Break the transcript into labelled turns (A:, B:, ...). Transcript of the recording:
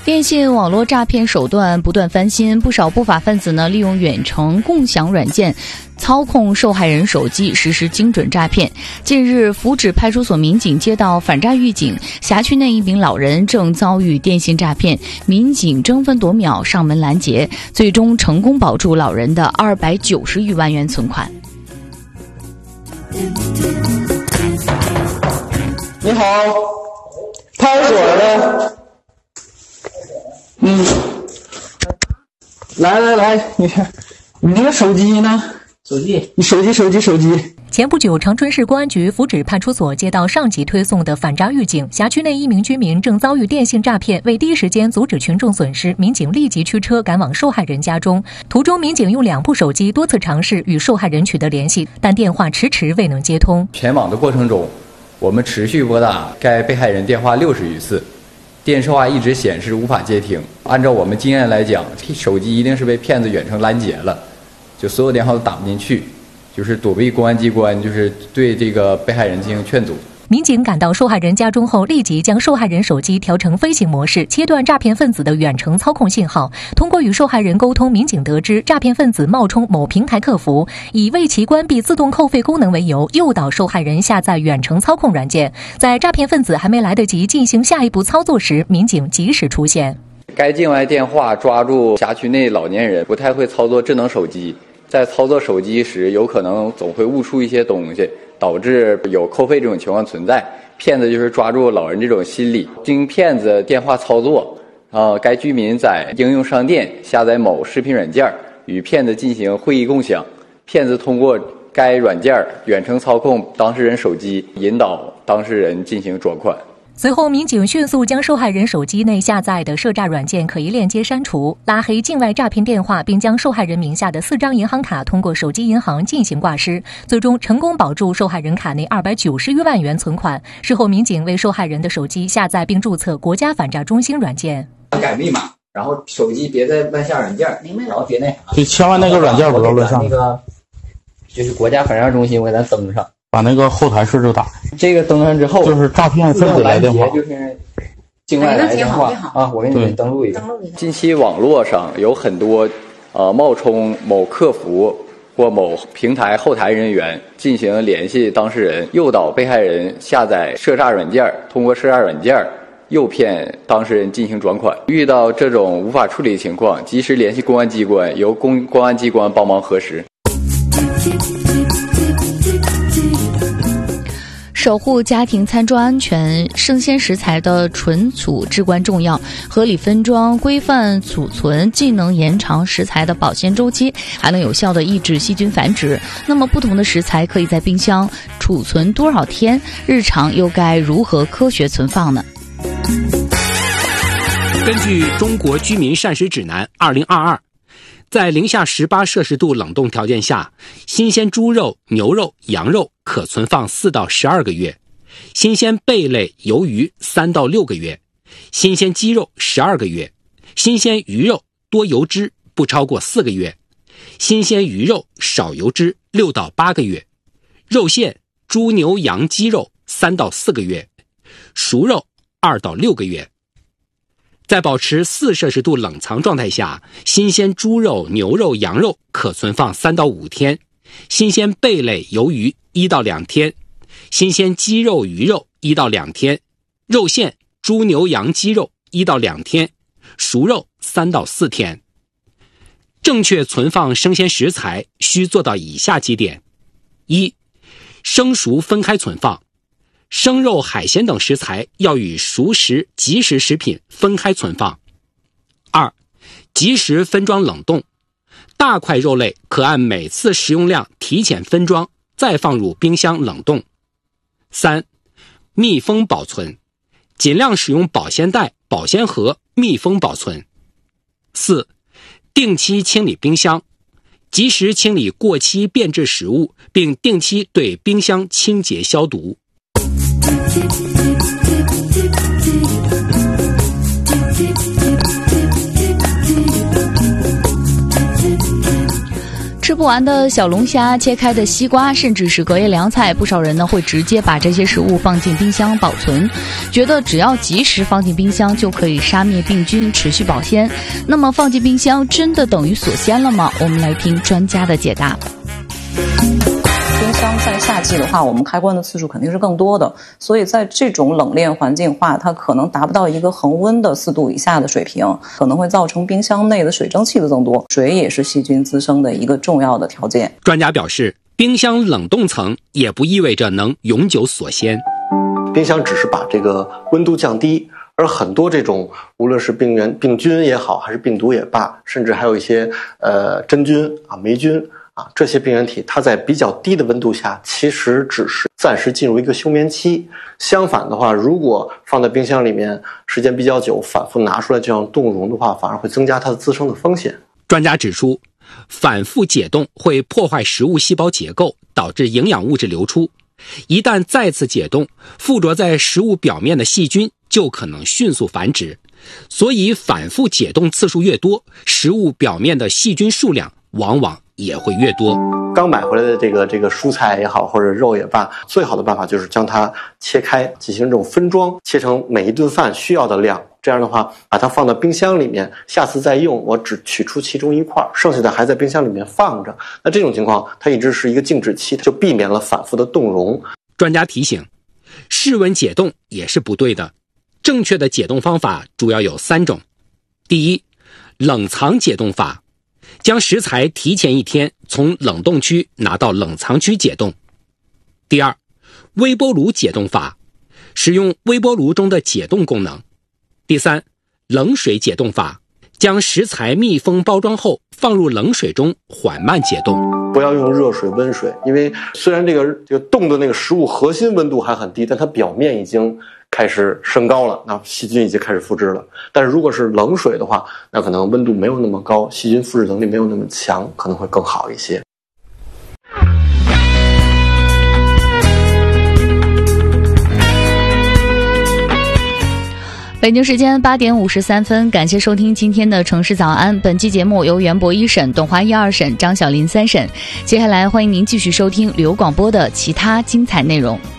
A: 电信网络诈骗手段不断翻新，不少不法分子利用远程共享软件操控受害人手机实施精准诈骗。近日，福祉派出所民警接到反诈预警，辖区内一名老人正遭遇电信诈骗，民警争分夺秒上门拦截，最终成功保住老人的290余万元存款。
B: 你好，派出所的。来，你那个手机呢？手机。
C: 前不久，长春市公安局福祉派出所接到上级推送的反诈预警，辖区内一名居民正遭遇电信诈骗。为第一时间阻止群众损失，民警立即驱车赶往受害人家中。途中，民警用2部手机多次尝试与受害人取得联系，但电话迟迟未能接通。
D: 全网的过程中，我们持续拨打该被害人电话60余次，电话一直显示无法接听。按照我们经验来讲，手机一定是被骗子远程拦截了，就所有电话都打不进去，就是躲避公安机关，就是对这个被害人进行劝阻。
C: 民警赶到受害人家中后，立即将受害人手机调成飞行模式，切断诈骗分子的远程操控信号。通过与受害人沟通，民警得知诈骗分子冒充某平台客服，以为其关闭自动扣费功能为由，诱导受害人下载远程操控软件。在诈骗分子还没来得及进行下一步操作时，民警及时出现。
D: 该境外电话抓住辖区内老年人不太会操作智能手机，在操作手机时有可能总会误触一些东西，导致有扣费这种情况存在。骗子就是抓住老人这种心理，经骗子电话操作，该居民在应用商店下载某视频软件，与骗子进行会议共享。骗子通过该软件远程操控当事人手机，引导当事人进行转款。
C: 随后，民警迅速将受害人手机内下载的涉诈软件可疑链接删除，拉黑境外诈骗电话，并将受害人名下的4张银行卡通过手机银行进行挂失，最终成功保住受害人卡内290余万元存款。事后，民警为受害人的手机下载并注册国家反诈中心软件，
E: 改密码，然后手机别再乱下软件，然后别那啥，
B: 就千万那个软件不要乱下。
E: 那个就是国家反诈中心，我给咱登上。
B: 把那个后台设置打，
E: 这个登上之后，
B: 就是诈骗分子来电话，
E: 就是境外来电话啊，我给你们登录一个。
D: 近期网络上有很多冒充某客服或某平台后台人员进行联系当事人，诱导被害人下载涉诈软件，通过涉诈软件诱骗当事人进行转款。遇到这种无法处理的情况，及时联系公安机关，由公安机关帮忙核实。
A: 守护家庭餐桌安全，生鲜食材的存储至关重要。合理分装、规范储存，既能延长食材的保鲜周期，还能有效地抑制细菌繁殖。那么，不同的食材可以在冰箱储存多少天？日常又该如何科学存放呢？
F: 根据《中国居民膳食指南2022》，在零下18摄氏度冷冻条件下，新鲜猪肉、牛肉、羊肉可存放4到12个月，新鲜贝类、鱿鱼3到6个月，新鲜鸡肉12个月，新鲜鱼肉多油脂不超过4个月，新鲜鱼肉少油脂6到8个月，肉馅猪牛羊鸡肉3到4个月，熟肉2到6个月。在保持4摄氏度冷藏状态下，新鲜猪肉、牛肉、羊肉可存放3到5天，新鲜贝类、鱿鱼1到2天，新鲜鸡肉、鱼肉1到2天，肉馅猪牛羊鸡肉1到2天，熟肉3到4天。正确存放生鲜食材需做到以下几点：一、生熟分开存放。生肉、海鲜等食材要与熟食、即食食品分开存放。2、及时分装冷冻。大块肉类可按每次食用量提前分装，再放入冰箱冷冻。3、密封保存。尽量使用保鲜袋、保鲜盒密封保存。4、定期清理冰箱。及时清理过期变质食物，并定期对冰箱清洁消毒。
A: 吃不完的小龙虾、切开的西瓜，甚至是隔夜凉菜，不少人呢会直接把这些食物放进冰箱保存，觉得只要及时放进冰箱就可以杀灭病菌，持续保鲜。那么放进冰箱真的等于锁鲜了吗？我们来听专家的解答。
G: 冰箱在夏季的话，我们开关的次数肯定是更多的，所以在这种冷链环境下，它可能达不到一个恒温的4度以下的水平，可能会造成冰箱内的水蒸气的增多。水也是细菌滋生的一个重要的条件。
F: 专家表示，冰箱冷冻层也不意味着能永久锁鲜。
H: 冰箱只是把这个温度降低，而很多这种无论是病菌也好，还是病毒也罢，甚至还有一些真菌啊、霉菌啊，这些病原体它在比较低的温度下其实只是暂时进入一个休眠期。相反的话，如果放在冰箱里面时间比较久，反复拿出来这样冻溶的话，反而会增加它的滋生的风险。
F: 专家指出，反复解冻会破坏食物细胞结构，导致营养物质流出。一旦再次解冻，附着在食物表面的细菌就可能迅速繁殖，所以反复解冻次数越多，食物表面的细菌数量往往也会越多。
H: 刚买回来的这个蔬菜也好，或者肉也罢，最好的办法就是将它切开，进行这种分装，切成每一顿饭需要的量。这样的话，把它放到冰箱里面，下次再用，我只取出其中一块，剩下的还在冰箱里面放着。那这种情况，它一直是一个静止期，就避免了反复的冻溶。
F: 专家提醒，室温解冻也是不对的。正确的解冻方法主要有3种。第一，冷藏解冻法，将食材提前1天从冷冻区拿到冷藏区解冻。第二，微波炉解冻法，使用微波炉中的解冻功能。第三，冷水解冻法，将食材密封包装后放入冷水中缓慢解冻。
H: 不要用热水、温水，因为虽然这个冻的那个食物核心温度还很低，但它表面已经开始升高了，那细菌已经开始复制了。但是如果是冷水的话，那可能温度没有那么高，细菌复制能力没有那么强，可能会更好一些。
A: 北京时间8点53分，感谢收听今天的城市早安。本期节目由袁博1审、董华1、2审、张小林3审。接下来欢迎您继续收听旅游广播的其他精彩内容。